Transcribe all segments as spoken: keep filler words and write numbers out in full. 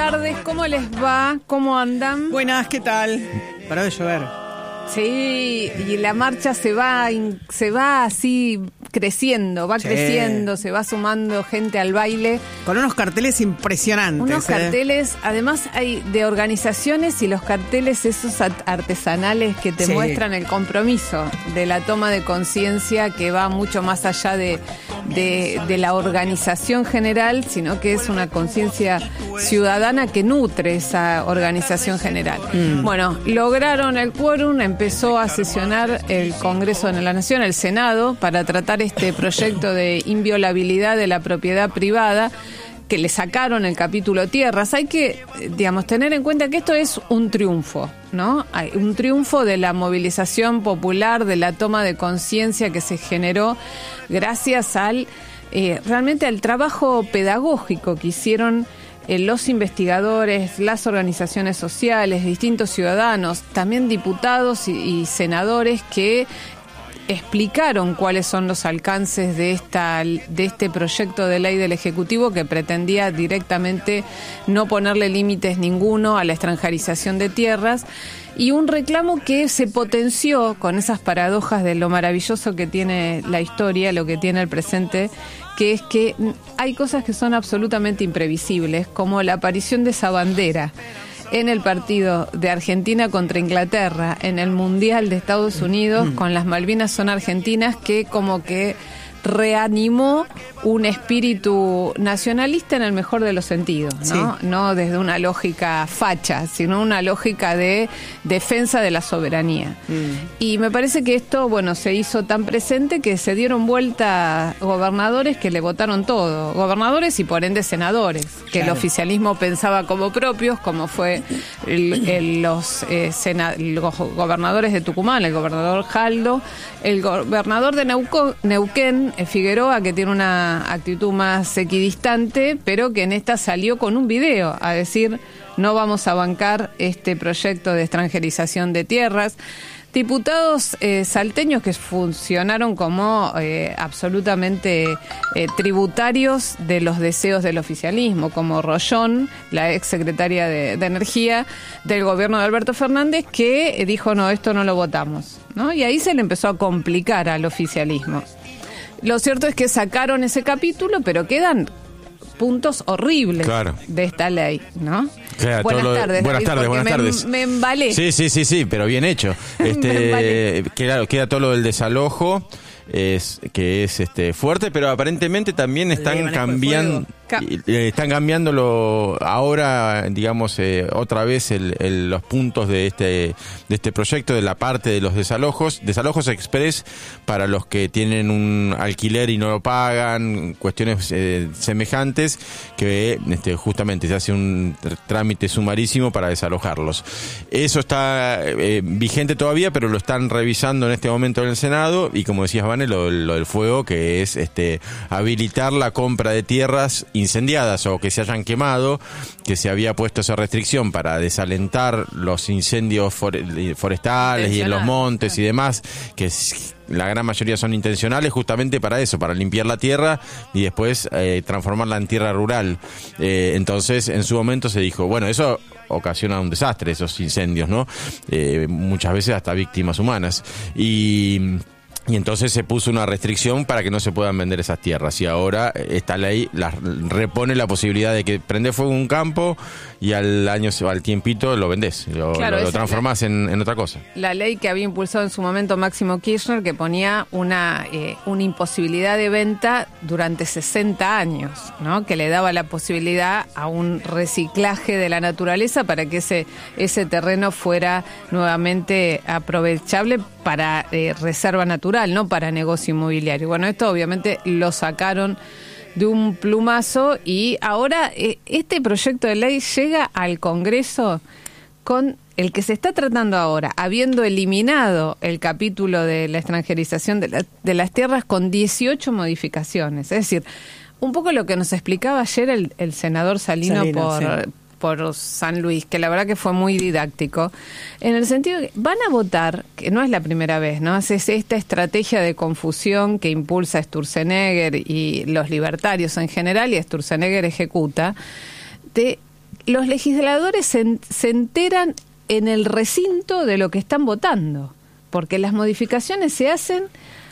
tardes, ¿cómo les va? ¿Cómo andan? Buenas, ¿qué tal? Paró de llover. Sí, y la marcha se va, se va así creciendo, va sí. creciendo, se va sumando gente al baile. Con unos carteles impresionantes. Unos ¿eh? carteles, además hay de organizaciones y los carteles esos artesanales que te sí. muestran el compromiso de la toma de conciencia que va mucho más allá de, de, de la organización general, sino que es una conciencia ciudadana que nutre esa organización general. Mm. Bueno, lograron el quórum, empezó a sesionar el Congreso de la Nación, el Senado, para tratar este proyecto de inviolabilidad de la propiedad privada, que le sacaron el capítulo tierras. Hay que, digamos, tener en cuenta que esto es un triunfo, ¿no? Hay un triunfo de la movilización popular, de la toma de conciencia que se generó gracias al, eh, realmente al trabajo pedagógico que hicieron Eh, los investigadores, las organizaciones sociales, distintos ciudadanos, también diputados y, y senadores que explicaron cuáles son los alcances de esta de este proyecto de ley del Ejecutivo que pretendía directamente no ponerle límites ninguno a la extranjerización de tierras, y un reclamo que se potenció con esas paradojas de lo maravilloso que tiene la historia, lo que tiene el presente, que es que hay cosas que son absolutamente imprevisibles, como la aparición de esa bandera en el partido de Argentina contra Inglaterra, en el Mundial de Estados Unidos, mm. con las Malvinas son argentinas, que como que reanimó un espíritu nacionalista en el mejor de los sentidos, ¿no? Sí. No desde una lógica facha, sino una lógica de defensa de la soberanía. Mm. Y me parece que esto, bueno, se hizo tan presente que se dieron vuelta gobernadores que le votaron todo, gobernadores y por ende senadores, que claro. el oficialismo pensaba como propios, como fue el, el, los, eh, sena, los gobernadores de Tucumán, el gobernador Jaldo, el gobernador de Neuco, Neuquén, Figueroa, que tiene una actitud más equidistante, pero que en esta salió con un video a decir: no vamos a bancar este proyecto de extranjerización de tierras. Diputados eh, salteños que funcionaron como eh, absolutamente eh, tributarios de los deseos del oficialismo, como Rollón, la ex secretaria de, de Energía del gobierno de Alberto Fernández, que dijo: no, esto no lo votamos, ¿no? Y ahí se le empezó a complicar al oficialismo. Lo cierto es que sacaron ese capítulo, pero quedan puntos horribles claro. de esta ley, ¿no? Claro, buenas lo, tardes, buenas David, tardes, buenas me, tardes. Me embalé. Sí, sí, sí, sí, pero bien hecho. Este, claro, queda todo lo del desalojo, es que es este fuerte, pero aparentemente también están cambiando, están cambiándolo ahora, digamos, eh, otra vez el, el, los puntos de este de este proyecto, de la parte de los desalojos, desalojos express para los que tienen un alquiler y no lo pagan, cuestiones eh, semejantes, que este, justamente se hace un trámite sumarísimo para desalojarlos. Eso está eh, vigente todavía, pero lo están revisando en este momento en el Senado, y como decías, Van, Lo, lo del fuego, que es este habilitar la compra de tierras incendiadas o que se hayan quemado, que se había puesto esa restricción para desalentar los incendios forestales y en los montes y demás, que es, la gran mayoría son intencionales, justamente para eso, para limpiar la tierra y después eh, transformarla en tierra rural. Eh, entonces, en su momento se dijo, bueno, eso ocasiona un desastre, esos incendios, ¿no? Eh, muchas veces hasta víctimas humanas. Y... Y entonces se puso una restricción para que no se puedan vender esas tierras. Y ahora esta ley la repone la posibilidad de que prende fuego un campo y al año, al tiempito, lo vendés. Lo, claro, lo, lo transformás en, en otra cosa. La ley que había impulsado en su momento Máximo Kirchner, que ponía una, eh, una imposibilidad de venta durante sesenta años, ¿no? Que le daba la posibilidad a un reciclaje de la naturaleza para que ese, ese terreno fuera nuevamente aprovechable para eh, reserva natural, no para negocio inmobiliario. Bueno, esto obviamente lo sacaron de un plumazo y ahora eh, este proyecto de ley llega al Congreso con el que se está tratando ahora, habiendo eliminado el capítulo de la extranjerización de, la, de las tierras con dieciocho modificaciones. Es decir, un poco lo que nos explicaba ayer el, el senador Salino, Salino por... Sí. por San Luis, que la verdad que fue muy didáctico, en el sentido que van a votar, que no es la primera vez, ¿no? Es esta estrategia de confusión que impulsa Sturzenegger y los libertarios en general, y Sturzenegger ejecuta, de los legisladores se, se enteran en el recinto de lo que están votando, porque las modificaciones se hacen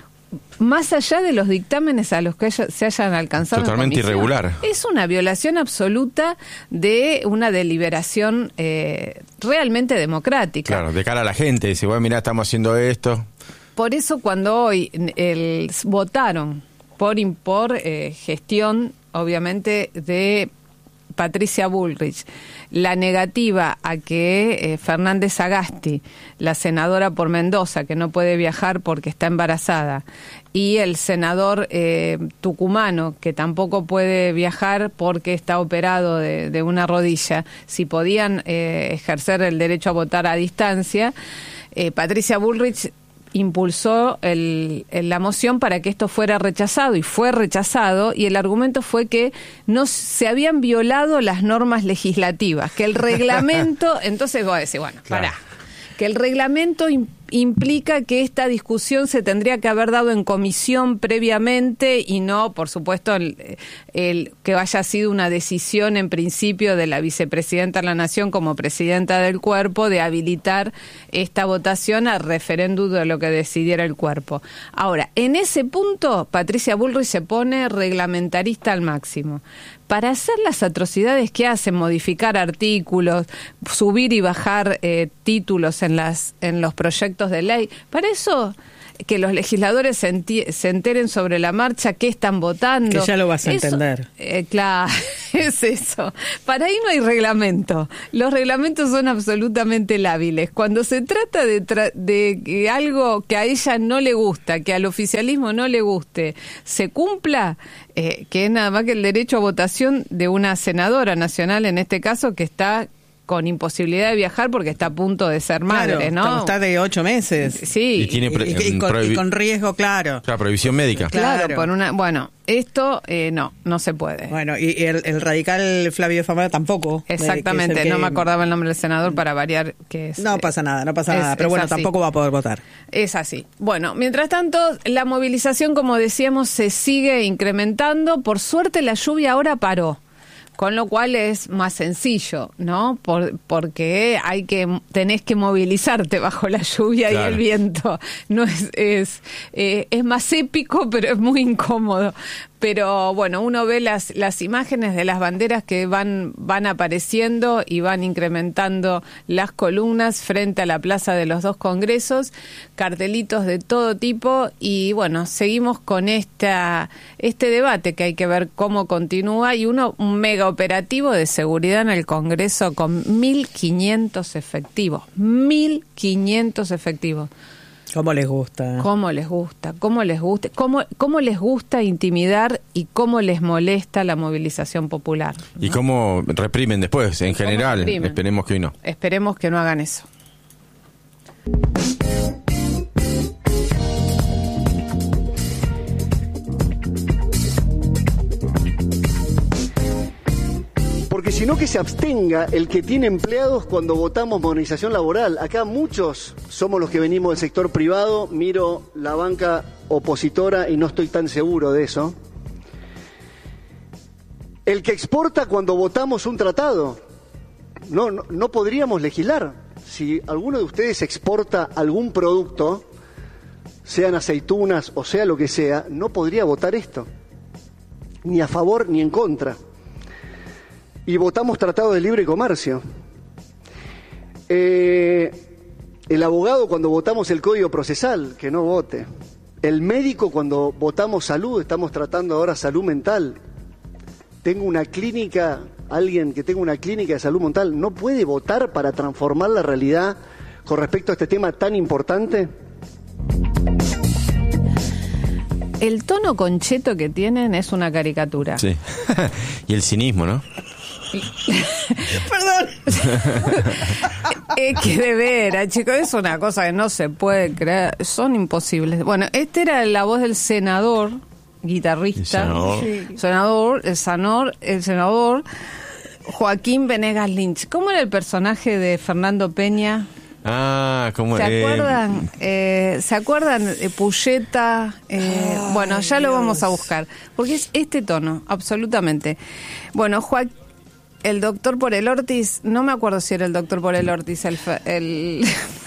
más allá de los dictámenes a los que haya, se hayan alcanzado. Totalmente en comisión. irregular. Es una violación absoluta de una deliberación eh, realmente democrática. Claro, de cara a la gente, dice, bueno, mirá, estamos haciendo esto. Por eso cuando hoy el, votaron por, por eh, gestión, obviamente, de Patricia Bullrich, la negativa a que eh, Fernández Sagasti, la senadora por Mendoza, que no puede viajar porque está embarazada, y el senador eh, tucumano, que tampoco puede viajar porque está operado de, de una rodilla, si podían eh, ejercer el derecho a votar a distancia, eh, Patricia Bullrich impulsó el, el, la moción para que esto fuera rechazado, y fue rechazado, y el argumento fue que no se habían violado las normas legislativas, que el reglamento, entonces vos decís, bueno, claro. pará, que el reglamento imp- implica que esta discusión se tendría que haber dado en comisión previamente y no, por supuesto, el, el que haya sido una decisión en principio de la vicepresidenta de la Nación como presidenta del cuerpo de habilitar esta votación a referéndum de lo que decidiera el cuerpo. Ahora, en ese punto, Patricia Bullrich se pone reglamentarista al máximo. Para hacer las atrocidades que hacen, modificar artículos, subir y bajar eh, títulos en las en los proyectos de ley, para eso que los legisladores se, enti- se enteren sobre la marcha qué están votando. Que ya lo vas a eso, entender. Eh, claro, es eso. Para ahí no hay reglamento. Los reglamentos son absolutamente lábiles. Cuando se trata de, tra- de que algo que a ella no le gusta, que al oficialismo no le guste, se cumpla, eh, que es nada más que el derecho a votación de una senadora nacional, en este caso, que está con imposibilidad de viajar porque está a punto de ser madre, claro, ¿no? Está de ocho meses. Sí. Y tiene pre- y, y, y, con, prohibi- y con riesgo, claro. Claro, prohibición médica. Claro, Claro. por una, bueno, esto eh, no, no se puede. Bueno, y, y el, el radical Flavio Famara tampoco. Exactamente, eh, que es el no que- me acordaba el nombre del senador para variar que es. No pasa nada, no pasa es- nada. Pero es bueno, así. tampoco va a poder votar. Es así. Bueno, mientras tanto, la movilización, como decíamos, se sigue incrementando. Por suerte, la lluvia ahora paró, con lo cual es más sencillo, ¿no? Por, porque hay que tenés que movilizarte bajo la lluvia Claro. y el viento. No es es eh, es más épico, pero es muy incómodo. Pero bueno, uno ve las las imágenes de las banderas que van van apareciendo y van incrementando las columnas frente a la plaza de los dos congresos, cartelitos de todo tipo, y bueno, seguimos con esta este debate que hay que ver cómo continúa, y uno un mega operativo de seguridad en el Congreso con mil quinientos efectivos, mil quinientos efectivos. ¿Cómo les gusta? ¿Cómo les gusta? ¿Cómo les gusta? ¿Cómo, cómo les gusta intimidar y cómo les molesta la movilización popular? ¿No? Y cómo reprimen después, en general. reprimen? Esperemos que hoy no. Esperemos que no hagan eso. Porque si no, que se abstenga el que tiene empleados cuando votamos modernización laboral. Acá muchos somos los que venimos del sector privado, miro la banca opositora y no estoy tan seguro de eso. El que exporta cuando votamos un tratado. No, no, no podríamos legislar. Si alguno de ustedes exporta algún producto, sean aceitunas o sea lo que sea, no podría votar esto. Ni a favor ni en contra. Y votamos Tratado de Libre Comercio. Eh, el abogado cuando votamos el Código Procesal, que no vote. El médico cuando votamos salud, estamos tratando ahora salud mental. Tengo una clínica, alguien que tenga una clínica de salud mental, ¿no puede votar para transformar la realidad con respecto a este tema tan importante? El tono concheto que tienen es una caricatura. Sí. Y el cinismo, ¿no? Perdón. Es que de veras, chicos, es una cosa que no se puede creer, son imposibles. Bueno, esta era la voz del senador, guitarrista, El senador. Sí. senador, el senador, el senador Joaquín Venegas Lynch. ¿Cómo era el personaje de Fernando Peña? Ah, ¿cómo ¿Se eh, acuerdan? Eh, ¿Se acuerdan? Eh, Puyeta. Eh, Ay, bueno, ya lo Dios. vamos a buscar. Porque es este tono, absolutamente. Bueno, Joaquín. el doctor por el Ortiz, no me acuerdo si era el doctor por el Ortiz, el... el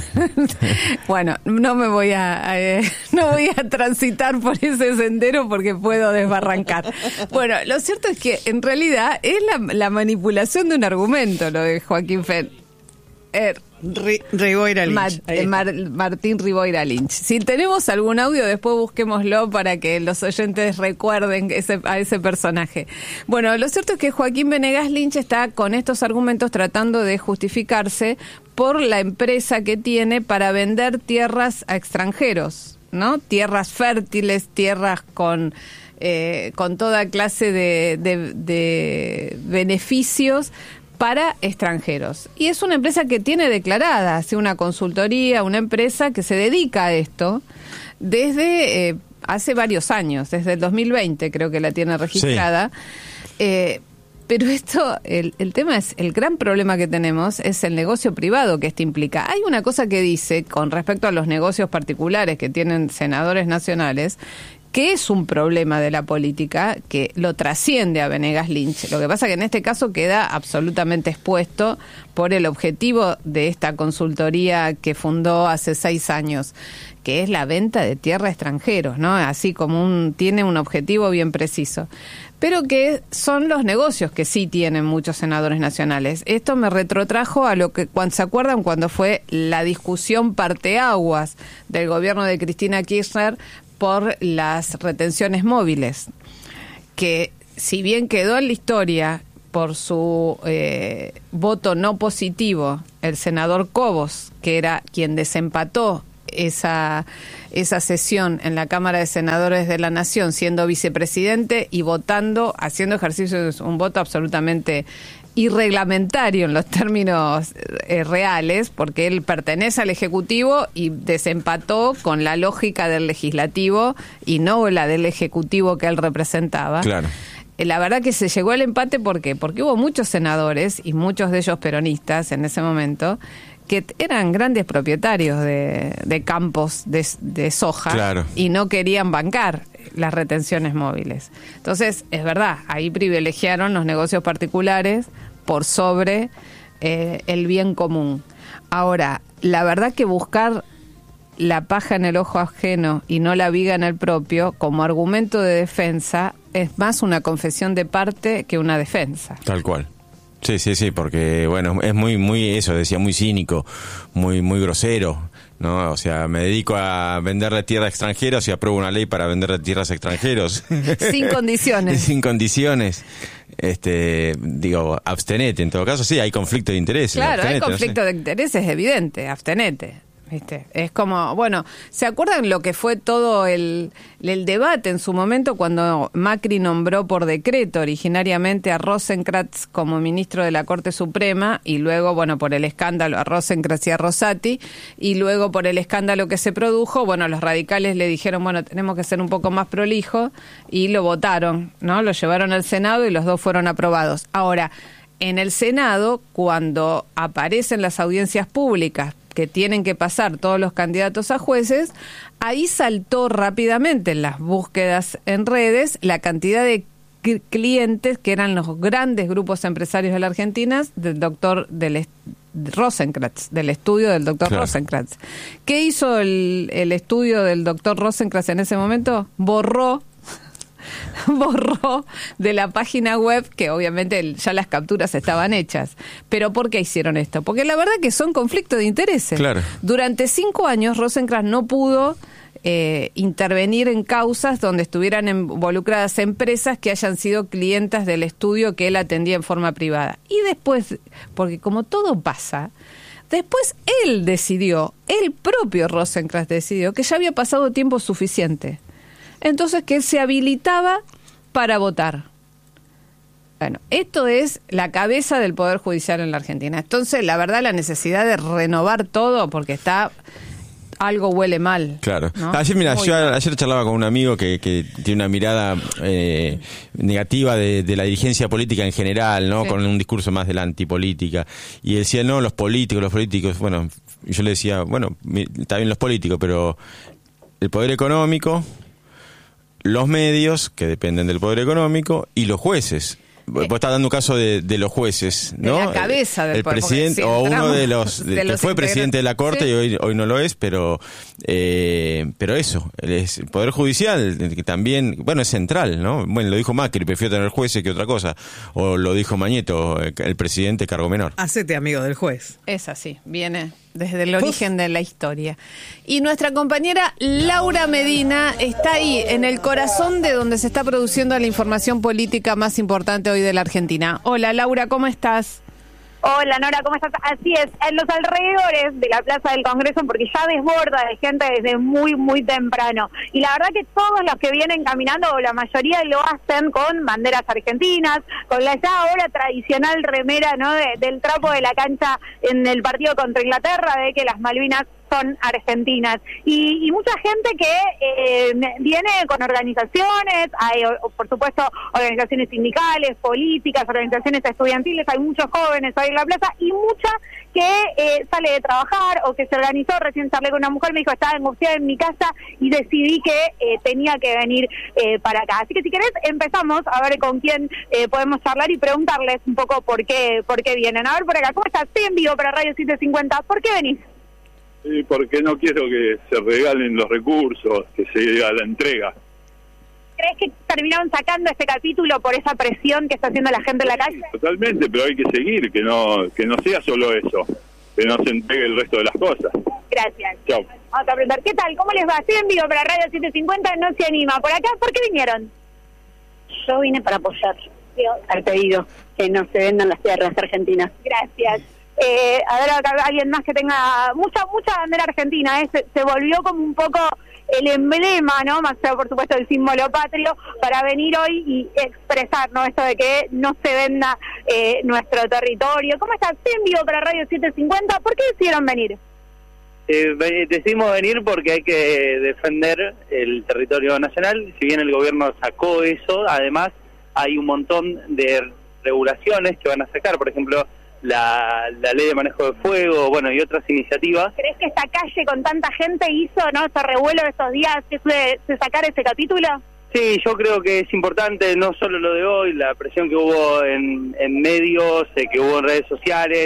bueno, no me voy a, eh, no voy a transitar por ese sendero porque puedo desbarrancar. Bueno, lo cierto es que en realidad es la, la manipulación de un argumento lo de Joaquín Fen. Er, Ri, Riboira Lynch. Mar, Mar, Martín Riboira Lynch. Si tenemos algún audio, después busquémoslo para que los oyentes recuerden ese, a ese personaje. Bueno, lo cierto es que Joaquín Venegas Lynch está con estos argumentos tratando de justificarse por la empresa que tiene para vender tierras a extranjeros, ¿no? Tierras fértiles, tierras con... Eh, con toda clase de, de, de beneficios para extranjeros. Y es una empresa que tiene declarada, hace una consultoría, una empresa que se dedica a esto desde eh, hace varios años, desde el dos mil veinte creo que la tiene registrada. Sí. Eh, pero esto, el, el tema es, el gran problema que tenemos es el negocio privado que esto implica. Hay una cosa que dice con respecto a los negocios particulares que tienen senadores nacionales, que es un problema de la política que lo trasciende a Venegas Lynch. Lo que pasa que en este caso queda absolutamente expuesto por el objetivo de esta consultoría que fundó hace seis años, que es la venta de tierra a extranjeros, ¿no? Así como un, tiene un objetivo bien preciso. Pero que son los negocios que sí tienen muchos senadores nacionales. Esto me retrotrajo a lo que, cuando se acuerdan, cuando fue la discusión parteaguas del gobierno de Cristina Kirchner por las retenciones móviles, que si bien quedó en la historia por su eh, voto no positivo el senador Cobos, que era quien desempató esa, esa sesión en la Cámara de Senadores de la Nación, siendo vicepresidente y votando, haciendo ejercicio de un voto absolutamente irreglamentario en los términos eh, reales, porque él pertenece al Ejecutivo y desempató con la lógica del Legislativo y no la del Ejecutivo que él representaba. Claro. Eh, la verdad que se llegó al empate, ¿por qué? Porque hubo muchos senadores, y muchos de ellos peronistas en ese momento, que eran grandes propietarios de, de campos de, de soja, claro, y no querían bancar las retenciones móviles. Entonces, es verdad, ahí privilegiaron los negocios particulares por sobre eh, el bien común. Ahora, la verdad que buscar la paja en el ojo ajeno y no la viga en el propio, como argumento de defensa, es más una confesión de parte que una defensa. Tal cual. Sí, sí, sí, porque, bueno, es muy, muy, eso decía, muy cínico, muy, muy grosero, ¿no? O sea, me dedico a venderle tierra a extranjeros y apruebo una ley para venderle tierras a extranjeros. Sin condiciones. Sin condiciones. Este, digo, abstenete. En todo caso, sí, hay conflicto de intereses. Claro, hay conflicto no sé. de intereses, evidente, abstenete. ¿Viste? Es como, bueno, ¿se acuerdan lo que fue todo el, el debate en su momento cuando Macri nombró por decreto originariamente a Rosenkrantz como ministro de la Corte Suprema y luego, bueno, por el escándalo a Rosenkrantz y a Rosati y luego por el escándalo que se produjo, bueno, los radicales le dijeron, bueno, tenemos que ser un poco más prolijos y lo votaron, ¿no? Lo llevaron al Senado y los dos fueron aprobados. Ahora, en el Senado, cuando aparecen las audiencias públicas que tienen que pasar todos los candidatos a jueces, ahí saltó rápidamente en las búsquedas en redes la cantidad de clientes que eran los grandes grupos empresarios de la Argentina del doctor del Rosenkrantz, del estudio del doctor claro. Rosenkrantz. ¿Qué hizo el, el estudio del doctor Rosenkrantz en ese momento? Borró borró de la página web, que obviamente ya las capturas estaban hechas. ¿Pero por qué hicieron esto? Porque la verdad que son conflictos de intereses. Claro. Durante cinco años Rosenkrantz no pudo eh, intervenir en causas donde estuvieran involucradas empresas que hayan sido clientas del estudio que él atendía en forma privada. Y después, porque como todo pasa, después él decidió, el propio Rosenkrantz decidió que ya había pasado tiempo suficiente. Entonces, que él se habilitaba para votar. Bueno, esto es la cabeza del Poder Judicial en la Argentina. Entonces, la verdad, la necesidad de renovar todo, porque está... algo huele mal. Claro. ¿No? Ayer, mira, Muy yo mal. ayer charlaba con un amigo que, que tiene una mirada eh, negativa de, de la dirigencia política en general, ¿no? Sí. Con un discurso más de la antipolítica. Y decía, no, los políticos, los políticos... Bueno, yo le decía, bueno, está bien los políticos, pero el poder económico... los medios, que dependen del poder económico, y los jueces. vos estás dando un caso de, de los jueces, ¿no? De la cabeza del el poder, presidente, si o uno de los, de, de que los fue presidente de la Corte, sí. y hoy, hoy no lo es, pero eh, pero eso, el Poder Judicial, que también, bueno, es central, ¿no? Bueno, lo dijo Macri, prefiero tener jueces que otra cosa, o lo dijo Mañeto, el presidente cargo menor. Hacete amigo del juez. Es así, viene desde el origen de la historia. Y nuestra compañera Laura Medina está ahí, en el corazón de donde se está produciendo la información política más importante hoy de la Argentina. Hola Laura, ¿cómo estás? Hola Nora, ¿cómo estás? Así es, en los alrededores de la Plaza del Congreso, porque ya desborda de gente desde muy, muy temprano. Y la verdad que todos los que vienen caminando, o la mayoría, lo hacen con banderas argentinas, con la ya ahora tradicional remera, ¿no?, de, del trapo de la cancha en el partido contra Inglaterra, de que las Malvinas son argentinas. Y, y mucha gente que eh, viene con organizaciones, hay por supuesto organizaciones sindicales, políticas, organizaciones estudiantiles, hay muchos jóvenes hoy en la plaza y mucha que eh, sale de trabajar o que se organizó. Recién charlé con una mujer, me dijo, estaba angustiada en mi casa y decidí que eh, tenía que venir eh, para acá. Así que si querés empezamos a ver con quién eh, podemos charlar y preguntarles un poco por qué, por qué vienen. A ver por acá, ¿cómo estás? Estoy en vivo para Radio setecientos cincuenta, ¿por qué venís? Sí, porque no quiero que se regalen los recursos, que se haga la entrega. ¿Crees que terminaron sacando este capítulo por esa presión que está haciendo la gente en la calle? Totalmente, pero hay que seguir, que no que no sea solo eso, que no se entregue el resto de las cosas. Gracias. Chao. Vamos a preguntar, ¿qué tal? ¿Cómo les va? Estoy en vivo para Radio setecientos cincuenta, no se anima. ¿Por acá? ¿Por qué vinieron? Yo vine para apoyar al pedido que no se vendan las tierras argentinas. Gracias. Eh, a ver, acá alguien más que tenga mucha mucha bandera argentina, ¿eh? se, se volvió como un poco el emblema, ¿no? Más allá, por supuesto, el símbolo patrio, para venir hoy y expresar, ¿no?, esto de que no se venda eh, nuestro territorio. ¿Cómo estás? Estoy en vivo para Radio setecientos cincuenta, ¿por qué decidieron venir? Eh, decidimos venir porque hay que defender el territorio nacional. Si bien el gobierno sacó eso, además hay un montón de regulaciones que van a sacar, por ejemplo, La, la ley de manejo de fuego, bueno, y otras iniciativas. ¿Crees que esta calle con tanta gente hizo, no, este revuelo de estos días, que fue de sacar ese capítulo? Sí, yo creo que es importante, no solo lo de hoy, la presión que hubo en, en medios, eh, que hubo en redes sociales.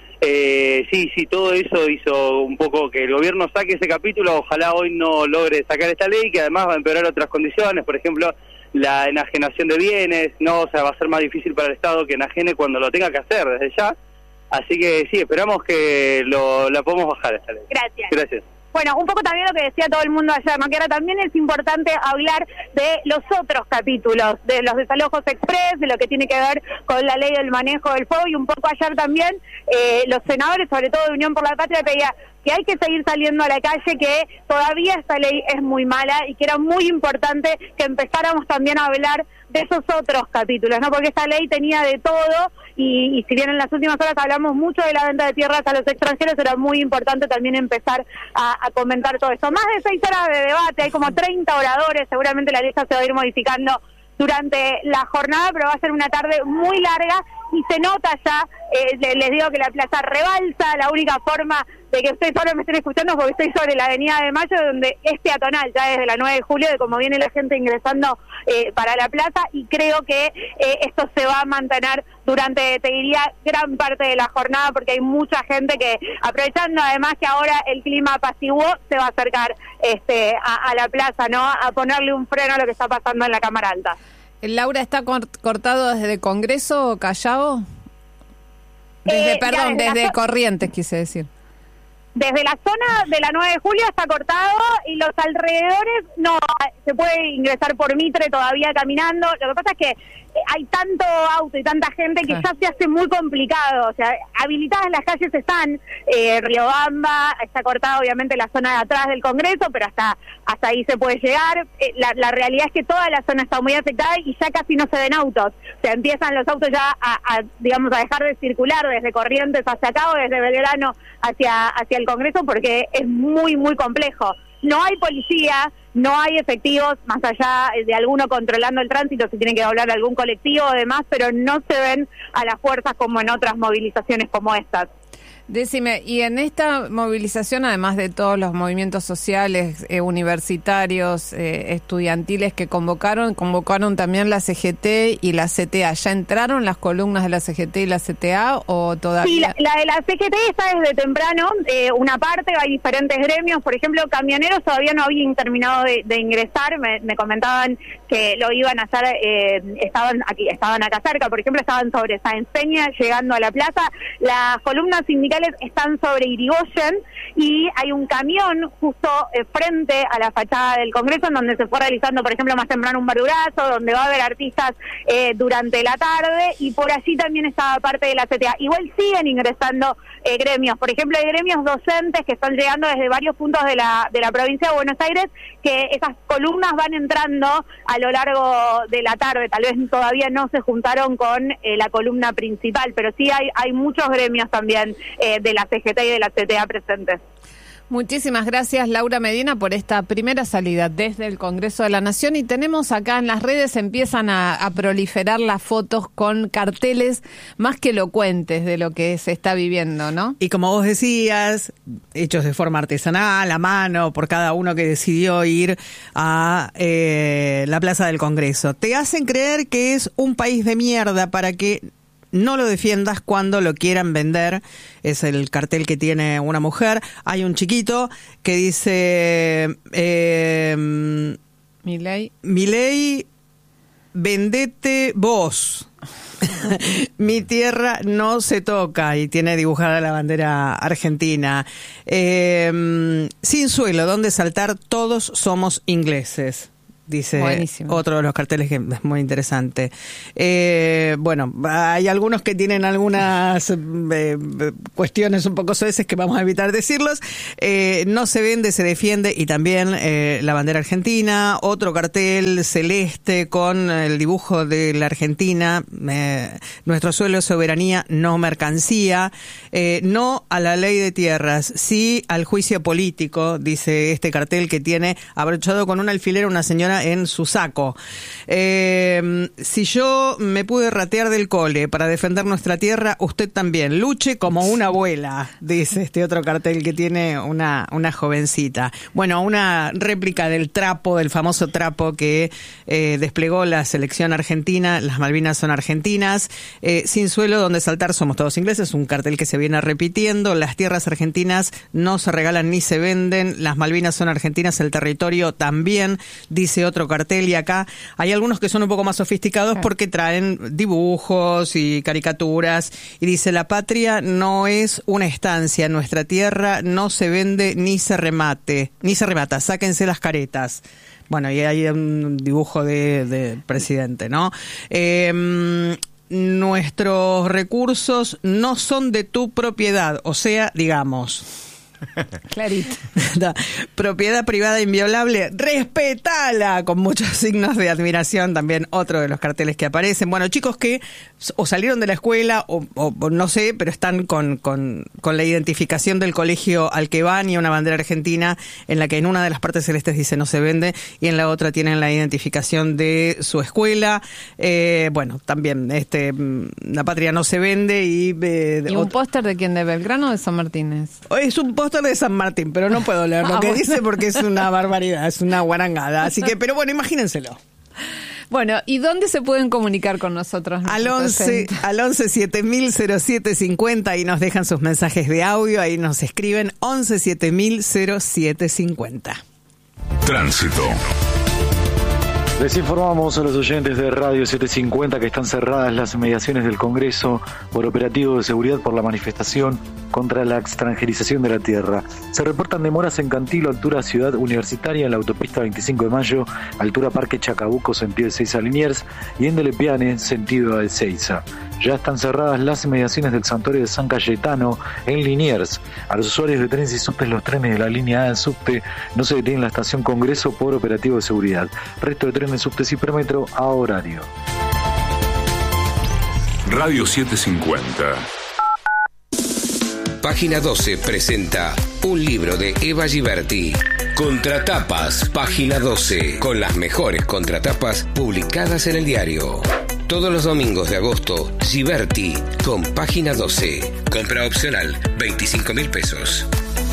Eh, sí, sí, todo eso hizo un poco que el gobierno saque ese capítulo. Ojalá hoy no logre sacar esta ley, que además va a empeorar otras condiciones, por ejemplo, la enajenación de bienes, no, o sea, va a ser más difícil para el Estado que enajene cuando lo tenga que hacer desde ya. Así que sí, esperamos que lo la podamos bajar esta ley. Gracias. Gracias. Bueno, un poco también lo que decía todo el mundo ayer, ¿no?, que ahora también es importante hablar de los otros capítulos, de los desalojos express, de lo que tiene que ver con la ley del manejo del fuego, y un poco ayer también eh, los senadores, sobre todo de Unión por la Patria, pedían que hay que seguir saliendo a la calle, que todavía esta ley es muy mala y que era muy importante que empezáramos también a hablar de esos otros capítulos, ¿no? Porque esta ley tenía de todo y, y si bien en las últimas horas hablamos mucho de la venta de tierras a los extranjeros, era muy importante también empezar a, a comentar todo eso. Más de seis horas de debate, hay como treinta oradores, seguramente la lista se va a ir modificando durante la jornada, pero va a ser una tarde muy larga y se nota ya, eh, les digo que la plaza rebalsa. La única forma de que ustedes ahora me estén escuchando es porque estoy sobre la avenida de Mayo, donde es peatonal ya desde la nueve de julio, de cómo viene la gente ingresando eh, para la plaza, y creo que eh, esto se va a mantener durante, te diría, gran parte de la jornada, porque hay mucha gente que, aprovechando además que ahora el clima apaciguó, se va a acercar este a, a la plaza, ¿no?, a ponerle un freno a lo que está pasando en la Cámara Alta. Laura, ¿está cortado desde Congreso o Callao? Desde, eh, perdón, desde, desde Corrientes, quise decir. Desde la zona de la nueve de julio está cortado y los alrededores no, se puede ingresar por Mitre todavía caminando. Lo que pasa es que hay tanto auto y tanta gente que ya se hace muy complicado. O sea, habilitadas las calles están, eh, Riobamba, está cortada obviamente la zona de atrás del Congreso, pero hasta hasta ahí se puede llegar. Eh, la, la realidad es que toda la zona está muy afectada y ya casi no se ven autos. O sea, empiezan los autos ya a, a digamos, a dejar de circular desde Corrientes hacia acá o desde Belgrano hacia, hacia el Congreso, porque es muy, muy complejo. No hay policía, no hay efectivos, más allá de alguno controlando el tránsito, si tiene que hablar algún colectivo o demás, pero no se ven a las fuerzas como en otras movilizaciones como estas. Decime, y en esta movilización, además de todos los movimientos sociales, eh, universitarios, eh, estudiantiles que convocaron, convocaron también la C G T y la C T A. ¿Ya entraron las columnas de la C G T y la C T A o todavía? Sí, la, la de la C G T está desde temprano, eh, una parte, hay diferentes gremios, por ejemplo, camioneros todavía no habían terminado de, de ingresar, me, me comentaban que lo iban a hacer, eh, estaban aquí, estaban acá cerca, por ejemplo, estaban sobre Sáenz Peña, llegando a la plaza. Las columnas sindicales están sobre Irigoyen y hay un camión justo eh, frente a la fachada del Congreso en donde se fue realizando, por ejemplo, más temprano un barburazo, donde va a haber artistas eh, durante la tarde, y por allí también estaba parte de la C T A. Igual siguen ingresando eh, gremios, por ejemplo, hay gremios docentes que están llegando desde varios puntos de la, de la provincia de Buenos Aires, que esas columnas van entrando a lo largo de la tarde, tal vez todavía no se juntaron con eh, la columna principal, pero sí hay, hay muchos gremios también eh, de la C G T y de la C T A presentes. Muchísimas gracias, Laura Medina, por esta primera salida desde el Congreso de la Nación. Y tenemos acá en las redes, empiezan a, a proliferar las fotos con carteles más que elocuentes de lo que se está viviendo, ¿no? Y como vos decías, hechos de forma artesanal, a mano, por cada uno que decidió ir a eh, la Plaza del Congreso. Te hacen creer que es un país de mierda para que no lo defiendas cuando lo quieran vender. Es el cartel que tiene una mujer. Hay un chiquito que dice eh, Milei, Milei, vendete vos. Mi tierra no se toca, y tiene dibujada la bandera argentina. Eh, sin suelo donde saltar, todos somos ingleses. Dice Buenísimo. Otro de los carteles que es muy interesante. Eh, bueno, hay algunos que tienen algunas eh, cuestiones un poco soeces que vamos a evitar decirlos. Eh, no se vende, se defiende, y también eh, la bandera argentina. Otro cartel celeste con el dibujo de la Argentina. Eh, nuestro suelo es soberanía, no mercancía. Eh, no a la ley de tierras, sí al juicio político, dice este cartel que tiene abrochado con un alfiler una señora en su saco. Eh, si yo me pude ratear del cole para defender nuestra tierra, usted también. Luche como una abuela, dice este otro cartel que tiene una, una jovencita. Bueno, una réplica del trapo, del famoso trapo que eh, desplegó la selección argentina. Las Malvinas son argentinas. Eh, sin suelo donde saltar, somos todos ingleses. Un cartel que se viene repitiendo. Las tierras argentinas no se regalan ni se venden. Las Malvinas son argentinas, el territorio también, dice otro cartel. Y acá hay algunos que son un poco más sofisticados porque traen dibujos y caricaturas, y dice: la patria no es una estancia, nuestra tierra no se vende ni se remate, ni se remata, sáquense las caretas. Bueno, y hay un dibujo de, de presidente, ¿no? Eh, nuestros recursos no son de tu propiedad, o sea, digamos... Clarito. Propiedad privada inviolable, respetala, con muchos signos de admiración. También otro de los carteles que aparecen. Bueno, chicos que o salieron de la escuela o, o, o no sé, pero están con, con, con la identificación del colegio al que van, y una bandera argentina en la que en una de las partes celestes dice no se vende y en la otra tienen la identificación de su escuela. Eh, bueno, también este la patria no se vende. Y, eh, ¿Y un póster de quién? ¿De Belgrano o de San Martínez? Es un póster de San Martín, pero no puedo leer lo que dice porque es una barbaridad, es una guarangada. Así que, pero bueno, imagínenselo. Bueno, ¿y dónde se pueden comunicar con nosotros? Al once, al once siete mil cero siete cincuenta, y nos dejan sus mensajes de audio, ahí nos escriben once siete mil cero siete cincuenta. Tránsito. Les informamos a los oyentes de Radio setecientos cincuenta que están cerradas las inmediaciones del Congreso por operativo de seguridad por la manifestación contra la extranjerización de la tierra. Se reportan demoras en Cantilo, altura Ciudad Universitaria, en la autopista veinticinco de mayo, altura Parque Chacabuco, sentido Ezeiza Liniers, y en Delepiane, sentido a Ezeiza. Ya están cerradas las inmediaciones del Santuario de San Cayetano en Liniers. A los usuarios de trenes y subtes, los trenes de la línea A del subte no se detienen en la estación Congreso por operativo de seguridad. Resto de trenes, subtes y permetro a horario. Radio setecientos cincuenta. Página doce presenta un libro de Eva Giberti. Contratapas, página doce, con las mejores contratapas publicadas en el diario. Todos los domingos de agosto, Giberti con Página doce. Compra opcional, veinticinco mil pesos.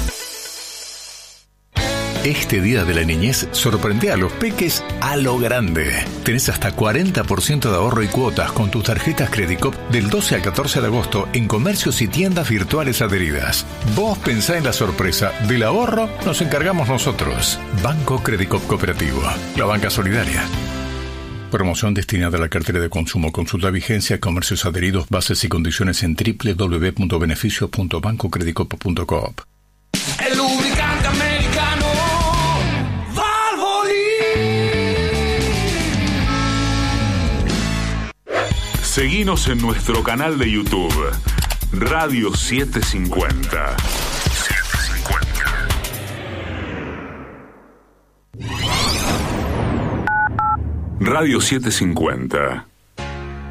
Este día de la niñez sorprende a los peques a lo grande. Tenés hasta cuarenta por ciento de ahorro y cuotas con tus tarjetas Credicop del doce al catorce de agosto en comercios y tiendas virtuales adheridas. Vos pensá en la sorpresa. Del ahorro nos encargamos nosotros. Banco Credicop Cooperativo. La banca solidaria. Promoción destinada a la cartera de consumo. Consulta vigencia, comercios adheridos, bases y condiciones en doble u doble u doble u punto beneficios punto banco credicop punto coop. El lubricante americano Valvoline. Seguinos en nuestro canal de YouTube, Radio setecientos cincuenta. Radio setecientos cincuenta.